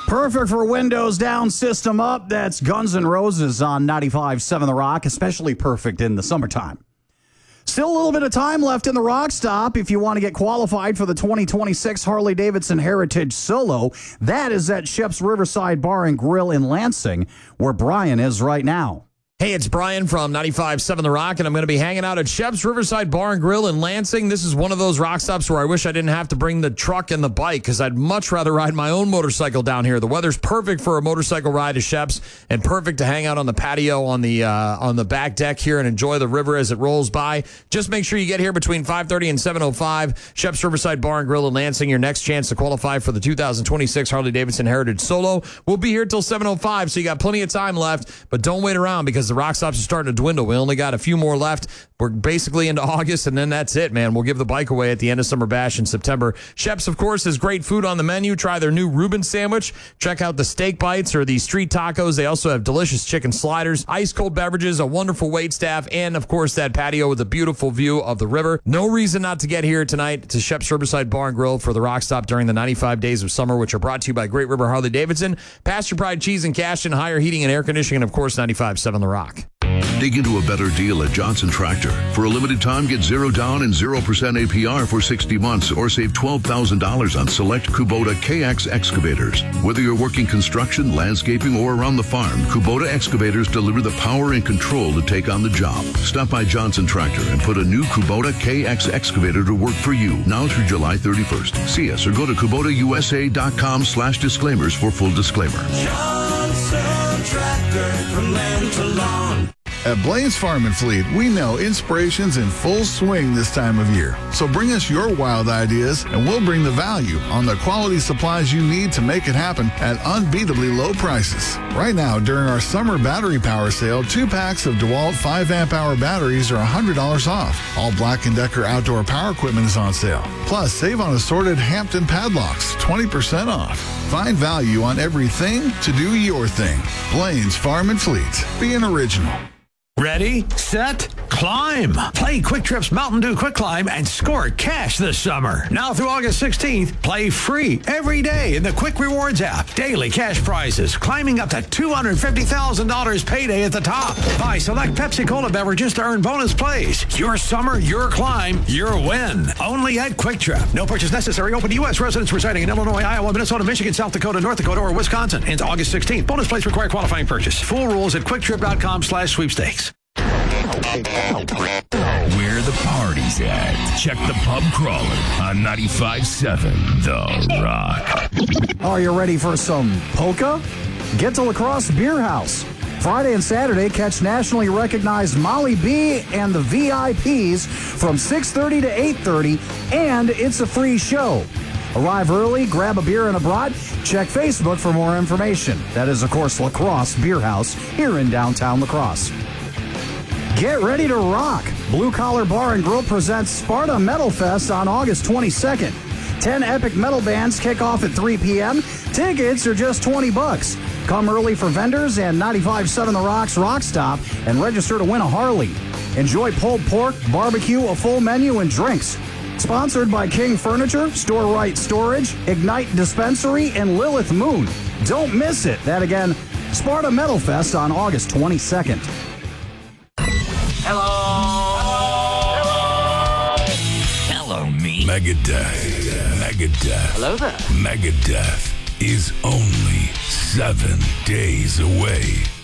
Perfect for windows down, system up. That's Guns N' Roses on 95.7 The Rock, especially perfect in the summertime. Still a little bit of time left in the Rock Stop if you want to get qualified for the 2026 Harley-Davidson Heritage Solo. That is at Shep's Riverside Bar and Grill in Lansing, where Brian is right now. Hey, it's Brian from 95.7 The Rock, and I'm going to be hanging out at Shep's Riverside Bar and Grill in Lansing. This is one of those rock stops where I wish I didn't have to bring the truck and the bike, because I'd much rather ride my own motorcycle down here. The weather's perfect for a motorcycle ride to Shep's, and perfect to hang out on the patio on the back deck here and enjoy the river as it rolls by. Just make sure you get here between 5:30 and 7:05. Shep's Riverside Bar and Grill in Lansing, your next chance to qualify for the 2026 Harley-Davidson Heritage Solo. We'll be here till 7:05, so you got plenty of time left, but don't wait around because the rock stops are starting to dwindle. We only got a few more left. We're basically into August, and then that's it, man. We'll give the bike away at the end of Summer Bash in September. Shep's, of course, has great food on the menu. Try their new Reuben sandwich. Check out the steak bites or the street tacos. They also have delicious chicken sliders, ice-cold beverages, a wonderful wait staff, and, of course, that patio with a beautiful view of the river. No reason not to get here tonight to Shep's Riverside Bar and Grill for the Rock Stop during the 95 days of summer, which are brought to you by Great River Harley-Davidson, Pasture Pride Cheese and Cashin, Higher Heating and Air Conditioning, and, of course, 95.7 The Rock. Dig into a better deal at Johnson Tractor. For a limited time, get 0 down and 0% APR for 60 months or save $12,000 on select Kubota KX excavators. Whether you're working construction, landscaping, or around the farm, Kubota excavators deliver the power and control to take on the job. Stop by Johnson Tractor and put a new Kubota KX excavator to work for you now through July 31st. See us or go to KubotaUSA.com/disclaimers for full disclaimer. Johnson Tractor, from land to lawn. At Blaine's Farm and Fleet, we know inspiration's in full swing this time of year. So bring us your wild ideas, and we'll bring the value on the quality supplies you need to make it happen at unbeatably low prices. Right now, during our summer battery power sale, 2 packs of DeWalt 5 amp hour batteries are $100 off. All Black & Decker outdoor power equipment is on sale. Plus, save on assorted Hampton padlocks, 20% off. Find value on everything to do your thing. Blaine's Farm and Fleet. Be an original. Ready, set, climb. Play Quick Trip's Mountain Dew Quick Climb and score cash this summer. Now through August 16th, play free every day in the Quick Rewards app. Daily cash prizes, climbing up to $250,000 payday at the top. Buy select Pepsi Cola beverages to earn bonus plays. Your summer, your climb, your win. Only at Quick Trip. No purchase necessary. Open to U.S. residents residing in Illinois, Iowa, Minnesota, Michigan, South Dakota, North Dakota, or Wisconsin. Ends August 16th. Bonus plays require qualifying purchase. Full rules at QuickTrip.com/sweepstakes. Where the party's at. Check the pub crawler on 95.7 The Rock. Are you ready for some polka? Get to La Crosse Beer House. Friday and Saturday, catch nationally recognized Molly B and the VIPs from 6:30 to 8:30, and it's a free show. Arrive early, grab a beer and a brat. Check Facebook for more information. That is, of course, La Crosse Beer House here in downtown La Crosse. Get ready to rock. Blue Collar Bar and Grill presents Sparta Metal Fest on August 22nd. 10 epic metal bands kick off at 3 p.m. Tickets are just $20. Come early for vendors and 95.7 The Rock's Rock Stop and register to win a Harley. Enjoy pulled pork, barbecue, a full menu, and drinks. Sponsored by King Furniture, Store Right Storage, Ignite Dispensary, and Lilith Moon. Don't miss it. That again, Sparta Metal Fest on August 22nd. Hello, me. Megadeth. Hello there. Megadeth is only 7 days away.